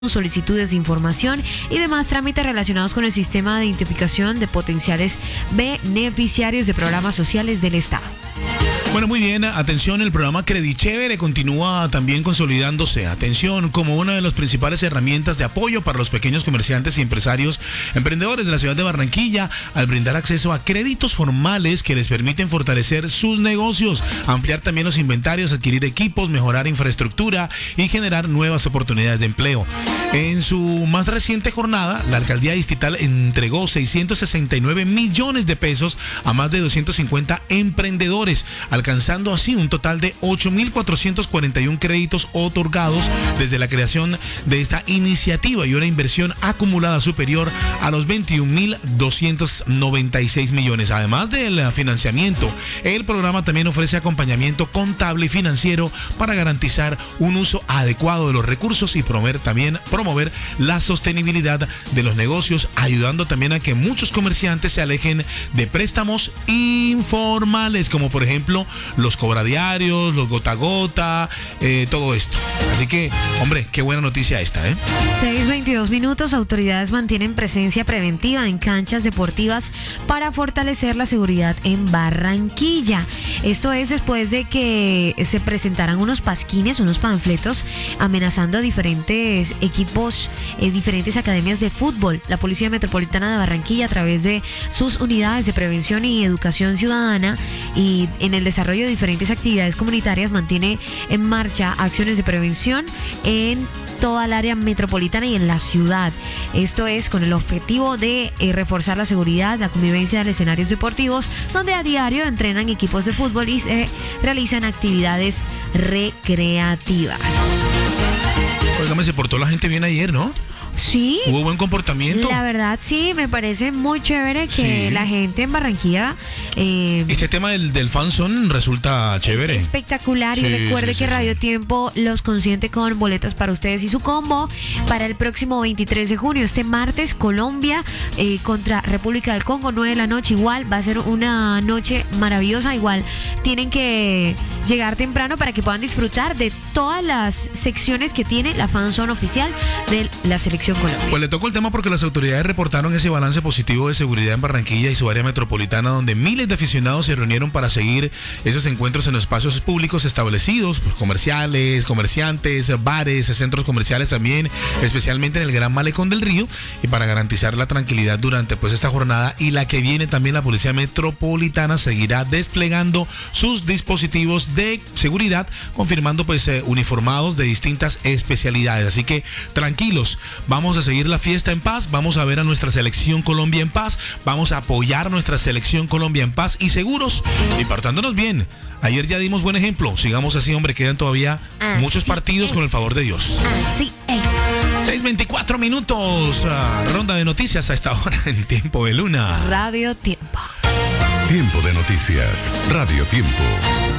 solicitudes de información y demás trámites relacionados con el sistema de identificación de potenciales beneficiarios de programas sociales del Estado. Bueno, muy bien, atención, el programa Credichévere continúa también consolidándose, atención, como una de las principales herramientas de apoyo para los pequeños comerciantes y empresarios emprendedores de la ciudad de Barranquilla, al brindar acceso a créditos formales que les permiten fortalecer sus negocios, ampliar también los inventarios, adquirir equipos, mejorar infraestructura y generar nuevas oportunidades de empleo. En su más reciente jornada, la alcaldía distrital entregó 669 millones de pesos a más de 250 emprendedores, alcanzando así un total de 8.441 créditos otorgados desde la creación de esta iniciativa y una inversión acumulada superior a los 21.296 millones. Además del financiamiento, el programa también ofrece acompañamiento contable y financiero para garantizar un uso adecuado de los recursos y promover la sostenibilidad de los negocios, ayudando también a que muchos comerciantes se alejen de préstamos informales, como por ejemplo los cobradiarios, los gota a gota, todo esto. Así que, hombre, qué buena noticia esta, 6:22 minutos. Autoridades mantienen presencia preventiva en canchas deportivas para fortalecer la seguridad en Barranquilla. Esto es después de que se presentaran unos pasquines, unos panfletos amenazando a diferentes equipos, diferentes academias de fútbol. La Policía Metropolitana de Barranquilla, a través de sus unidades de prevención y educación ciudadana y en el desarrollo de diferentes actividades comunitarias, mantiene en marcha acciones de prevención en toda el área metropolitana y en la ciudad. Esto es con el objetivo de reforzar la seguridad, la convivencia de escenarios deportivos, donde a diario entrenan equipos de fútbol y se realizan actividades recreativas. Óigame, se portó la gente bien ayer, ¿no? Sí. ¿Hubo buen comportamiento? La verdad, sí, me parece muy chévere que la gente en Barranquilla... este tema del fanzone resulta chévere. Es espectacular, y recuerde que Radio Tiempo los consiente con boletas para ustedes y su combo para el próximo 23 de junio, este martes, Colombia contra República del Congo, 9 de la noche. Igual va a ser una noche maravillosa. Igual tienen que llegar temprano para que puedan disfrutar de todas las secciones que tiene la fanzone oficial de la selección Colombia. Pues le tocó el tema porque las autoridades reportaron ese balance positivo de seguridad en Barranquilla y su área metropolitana, donde miles de aficionados se reunieron para seguir esos encuentros en los espacios públicos establecidos, pues, comerciales, comerciantes, bares, centros comerciales también, especialmente en el Gran Malecón del Río, y para garantizar la tranquilidad durante pues esta jornada y la que viene. También la Policía Metropolitana seguirá desplegando sus dispositivos de seguridad, confirmando pues uniformados de distintas especialidades. Así que tranquilos, vamos a seguir la fiesta en paz, vamos a ver a nuestra selección Colombia en paz, vamos a apoyar a nuestra selección Colombia en paz y seguros y portándonos bien. Ayer ya dimos buen ejemplo, sigamos así, hombre, quedan todavía muchos partidos con el favor de Dios. Así es. 6:24 minutos, ronda de noticias a esta hora en Tiempo de Luna. Radio Tiempo. Tiempo de noticias, Radio Tiempo.